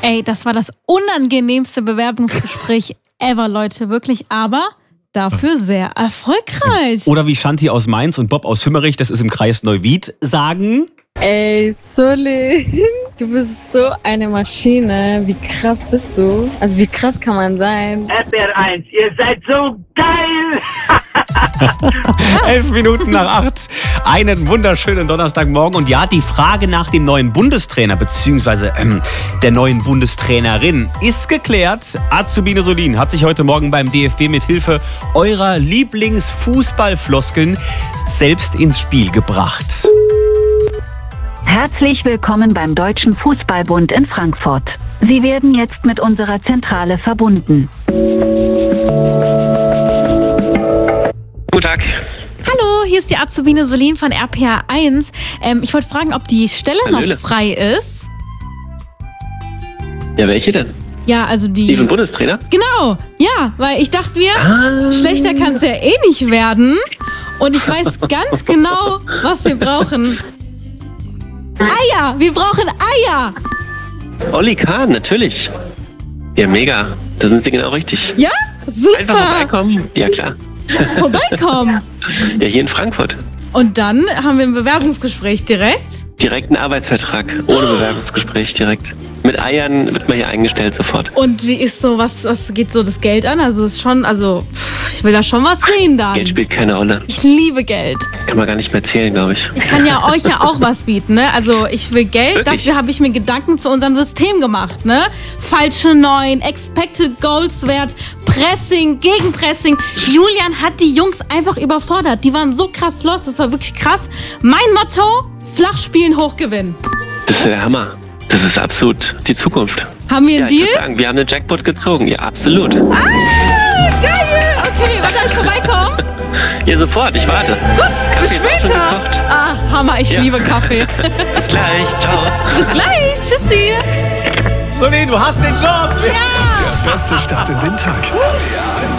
Ey, das war das unangenehmste Bewerbungsgespräch ever, Leute. Wirklich, aber dafür sehr erfolgreich. Oder wie Shanti aus Mainz und Bob aus Hümmerich, das ist im Kreis Neuwied, sagen... Ey, Solin, du bist so eine Maschine. Wie krass bist du? Also wie krass kann man sein? RTL1, ihr seid so geil! 11 Minuten nach 8. Einen wunderschönen Donnerstagmorgen. Und ja, die Frage nach dem neuen Bundestrainer bzw. Der neuen Bundestrainerin ist geklärt. Azubine Solin hat sich heute Morgen beim DFB mit Hilfe eurer Lieblingsfußballfloskeln selbst ins Spiel gebracht. Herzlich willkommen beim Deutschen Fußballbund in Frankfurt. Sie werden jetzt mit unserer Zentrale verbunden. Guten Tag. Hallo, hier ist die Azubine Solin von RPA1. Ich wollte fragen, ob die Stelle Hallöle. noch frei ist. Ja, welche denn? Ja, also die... Die vom Bundestrainer? Genau, ja, weil ich dachte mir, schlechter kann es ja eh nicht werden. Und ich weiß ganz genau, was wir brauchen. Eier! Wir brauchen Eier! Olli Kahn, natürlich. Ja, mega. Da sind Sie genau richtig. Ja? Super! Einfach vorbeikommen. Ja, klar. Vorbeikommen! Ja, hier in Frankfurt. Und dann haben wir ein Bewerbungsgespräch direkt. Direkt einen Arbeitsvertrag. Ohne Bewerbungsgespräch direkt. Mit Eiern wird man hier eingestellt sofort. Und wie ist so, was geht so das Geld an? Also ist schon, ich will da schon was sehen dann. Geld spielt keine Rolle. Ich liebe Geld. Kann man gar nicht mehr zählen, glaube ich. Ich kann ja euch ja auch was bieten, ne? Also ich will Geld, Wirklich? dafür habe ich mir Gedanken zu unserem System gemacht, ne? Falsche 9, Expected Goals Wert, Pressing, Gegenpressing. Julian hat die Jungs einfach überfordert. Die waren so krass lost, das war wirklich krass. Mein Motto, flach spielen, hoch gewinnen. Das ist der Hammer. Das ist absolut die Zukunft. Haben wir einen Ich würde Deal? sagen, wir haben den Jackpot gezogen. Ja, absolut. Ah, geil! Okay, wann darf ich vorbeikommen? Ja, sofort. Ich warte. Gut, bis Kaffee ist auch schon später. gekocht. Ah, Hammer, ich liebe Kaffee. Bis gleich. Ciao. Bis gleich, tschüssi. Solin, du hast den Job! Der beste Start in den Tag. RPA1.